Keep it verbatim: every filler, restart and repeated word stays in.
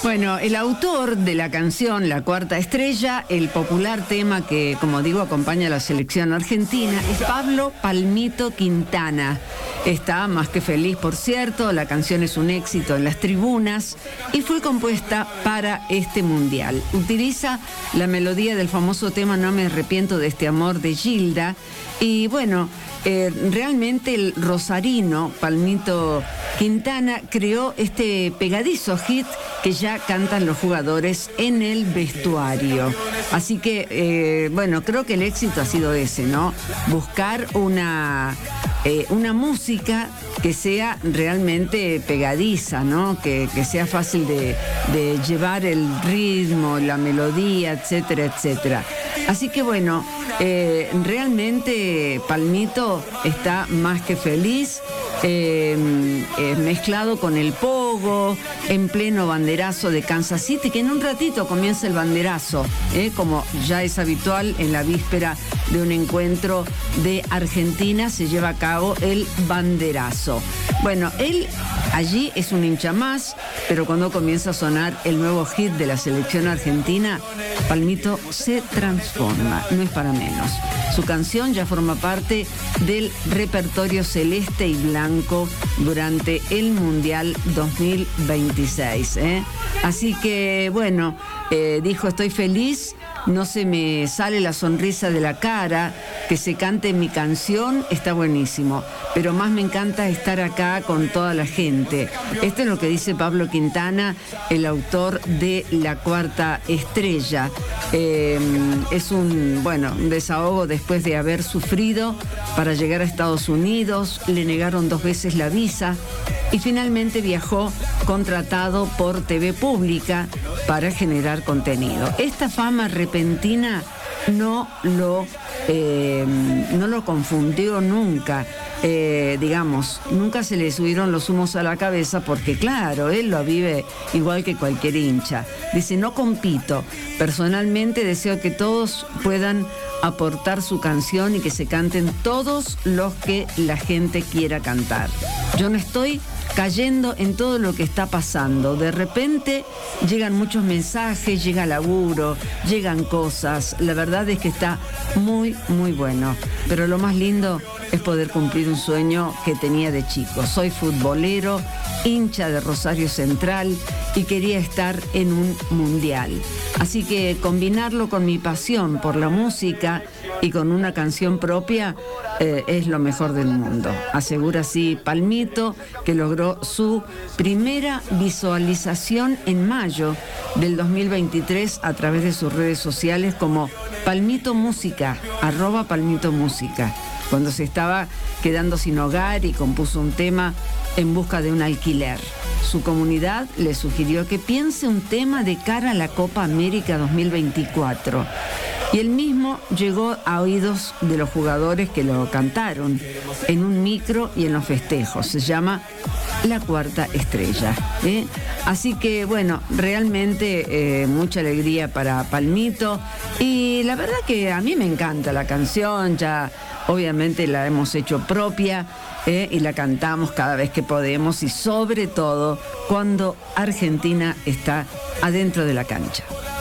Bueno, el autor de la canción La Cuarta Estrella, el popular tema que, como digo, acompaña a la selección argentina, es Pablo Palmito Quintana. Está más que feliz, por cierto, la canción es un éxito en las tribunas y fue compuesta para este mundial. Utiliza la melodía del famoso tema No me arrepiento de este amor de Gilda y bueno, eh, realmente el rosarino Palmito Quintana creó este pegadizo hit que ya cantan los jugadores en el vestuario. Así que, eh, bueno, creo que el éxito ha sido ese, ¿no? Buscar una, eh, una música que sea realmente pegadiza, ¿no? Que, que sea fácil de, de llevar el ritmo, la melodía, etcétera, etcétera. Así que, bueno, eh, realmente Palmito está más que feliz, eh, eh, mezclado con el pogo, en pleno banderazo de Kansas City, que en un ratito comienza el banderazo, eh, como ya es habitual en la víspera de un encuentro de Argentina, se lleva a cabo el banderazo. Bueno, él allí es un hincha más, pero cuando comienza a sonar el nuevo hit de la selección argentina, Palmito se transforma, no es para menos. Su canción ya forma parte del repertorio celeste y blanco durante el Mundial dos mil veintiséis. ¿eh? Así que, bueno, eh, dijo, estoy feliz, no se me sale la sonrisa de la cara, que se cante mi canción, está buenísimo, pero más me encanta estar acá con toda la gente. Esto es lo que dice Pablo Quintana, el autor de La Cuarta Estrella. Eh, es un, bueno, un desahogo después de haber sufrido para llegar a Estados Unidos, le negaron dos veces la visa y finalmente viajó contratado por T V Pública para generar contenido. Esta fama repentina no lo, eh, no lo confundió nunca, eh, digamos, nunca se le subieron los humos a la cabeza porque claro, él lo vive igual que cualquier hincha. Dice, no compito, personalmente deseo que todos puedan aportar su canción y que se canten todos los que la gente quiera cantar. Yo no estoy cayendo en todo lo que está pasando. De repente llegan muchos mensajes, llega laburo, llegan cosas. La verdad es que está muy, muy bueno. Pero lo más lindo es poder cumplir un sueño que tenía de chico. Soy futbolero, hincha de Rosario Central y quería estar en un mundial. Así que combinarlo con mi pasión por la música y con una canción propia eh, es lo mejor del mundo. Asegura así Palmito, que logró su primera visualización en mayo del dos mil veintitrés a través de sus redes sociales como Palmito Música, arroba Palmito Música, cuando se estaba quedando sin hogar y compuso un tema en busca de un alquiler. Su comunidad le sugirió que piense un tema de cara a la Copa América dos mil veinticuatro. Y él mismo llegó a oídos de los jugadores que lo cantaron en un micro y en los festejos. Se llama La Cuarta Estrella. ¿eh? Así que, bueno, realmente eh, mucha alegría para Palmito. Y la verdad que a mí me encanta la canción, ya obviamente la hemos hecho propia ¿eh? y la cantamos cada vez que podemos y sobre todo cuando Argentina está adentro de la cancha.